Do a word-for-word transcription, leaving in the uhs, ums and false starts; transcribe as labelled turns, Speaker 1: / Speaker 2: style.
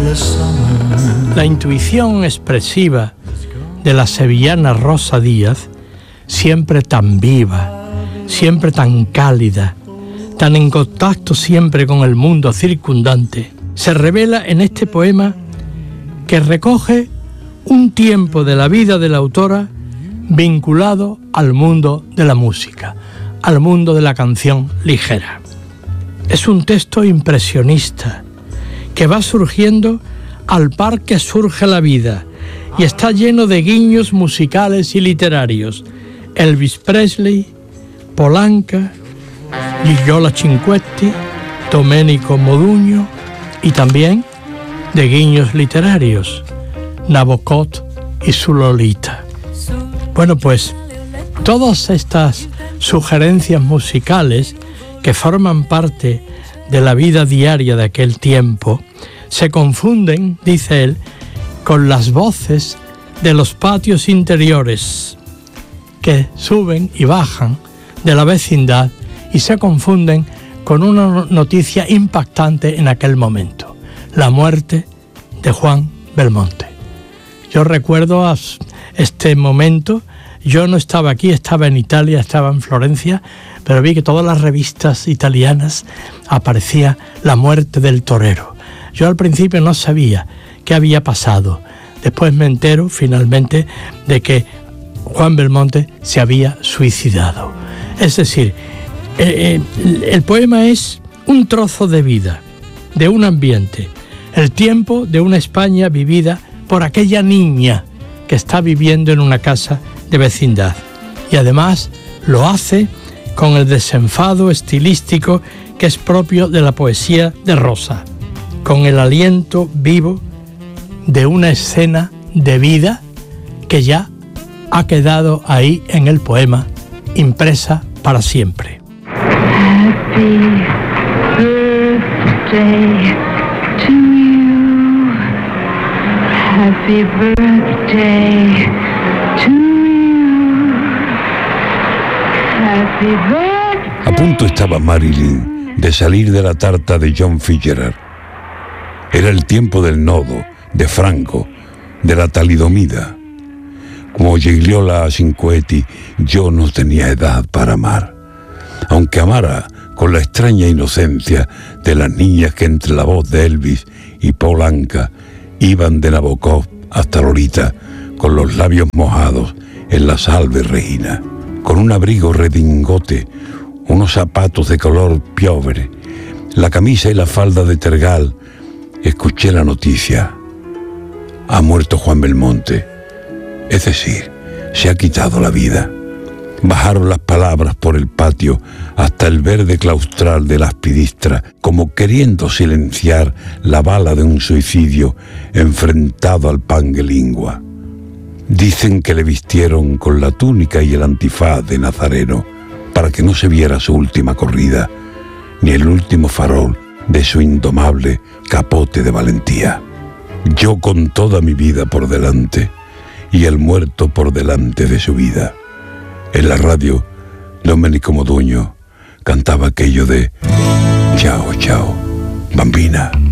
Speaker 1: La intuición expresiva de la sevillana Rosa Díaz, siempre tan viva, siempre tan cálida, tan en contacto siempre con el mundo circundante, se revela en este poema que recoge un tiempo de la vida de la autora vinculado al mundo de la música, al mundo de la canción ligera. Es un texto impresionista que va surgiendo al par que surge la vida y está lleno de guiños musicales y literarios. Elvis Presley, Polanca, Gigiola Cinquetti, Domenico Modugno y también de guiños literarios, Nabokov y su Lolita. Bueno, pues todas estas sugerencias musicales que forman parte de la vida diaria de aquel tiempo se confunden, dice él, con las voces de los patios interiores que suben y bajan de la vecindad y se confunden con una noticia impactante en aquel momento, la muerte de Juan Belmonte. Yo recuerdo este momento, yo no estaba aquí, estaba en Italia, estaba en Florencia, pero vi que todas las revistas italianas aparecía la muerte del torero. Yo al principio no sabía qué había pasado. Después me entero finalmente de que Juan Belmonte se había suicidado. Es decir, eh, eh, el poema es un trozo de vida, de un ambiente, el tiempo de una España vivida por aquella niña que está viviendo en una casa de vecindad. Y además lo hace con el desenfado estilístico que es propio de la poesía de Rosa, con el aliento vivo de una escena de vida que ya ha quedado ahí en el poema, impresa para siempre.
Speaker 2: Happy birthday to you. Happy birthday to you. Happy birthday.
Speaker 3: A punto estaba Marilyn de salir de la tarta de John Fitzgerald. Era el tiempo del nodo, de Franco, de la talidomida. Como Gigliola Cinquetti, yo no tenía edad para amar, aunque amara con la extraña inocencia de las niñas que entre la voz de Elvis y Polanca iban de Nabokov hasta Lolita con los labios mojados en la salve Regina, con un abrigo redingote, unos zapatos de color piovre, la camisa y la falda de tergal. Escuché la noticia: ha muerto Juan Belmonte, es decir, se ha quitado la vida. Bajaron las palabras por el patio hasta el verde claustral de la aspidistra, como queriendo silenciar la bala de un suicidio enfrentado al panguelingua. Dicen que le vistieron con la túnica y el antifaz de nazareno para que no se viera su última corrida, ni el último farol de su indomable capote de valentía. Yo con toda mi vida por delante y el muerto por delante de su vida. En la radio, Domenico Modugno cantaba aquello de: chao, chao, bambina.